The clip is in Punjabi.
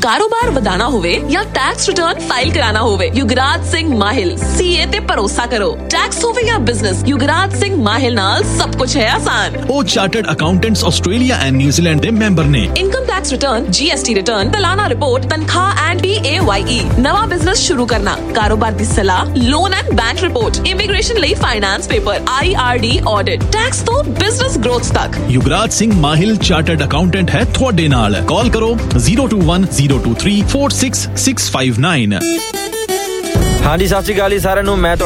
ਕਾਰੋਬਾਰ ਵਧਾਣਾ ਹੋਵੇ ਜਾਂ ਟੈਕਸ ਰਿਟਰਨ ਫਾਈਲ ਕਰਾਣਾ ਹੋਵੇ, ਯੁਗਰਾਜ ਸਿੰਘ ਮਾਹਿਲ CA ਤੇ ਭਰੋਸਾ ਕਰੋ। ਟੈਕਸ ਹੋਵੇ ਜਾਂ ਬਿਜ਼ਨਸ, ਯੁਗਰਾਜ ਸਿੰਘ ਮਾਹਿਲ ਨਾਲ ਸਭ ਕੁਝ ਹੈ ਆਸਾਨ। ਉਹ chartered accountants Australia and New Zealand ਦੇ ਮੈਂਬਰ ਨੇ। Income tax return, GST return, ਸਾਲਾਨਾ ਰਿਪੋਰਟ, ਤਨਖਾਹ ਐਂਡ PAYE, ਨਵਾਂ ਬਿਜ਼ਨਸ ਸ਼ੁਰੂ ਕਰਨਾ, ਕਾਰੋਬਾਰ ਦੀ ਸਲਾਹ, loan and bank report, immigration ਲਈ finance paper, IRD audit, tax ਤੋਂ ਬਿਜ਼ਨਸ ਗ੍ਰੋਥ ਤੱਕ। ਯੁਗਰਾਜ ਸਿੰਘ ਮਾਹਿਲ ਚਾਰਟਰਡ ਅਕਾਊਂਟੈਂਟ ਹੈ ਤੁਹਾਡੇ ਨਾਲ। ਕਾਲ ਕਰੋ 021-023-46659। ਹਾਂਜੀ, ਸਤਿ ਸ਼੍ਰੀ ਅਕਾਲ ਜੀ ਸਾਰਿਆਂ ਨੂੰ। ਮੈਂ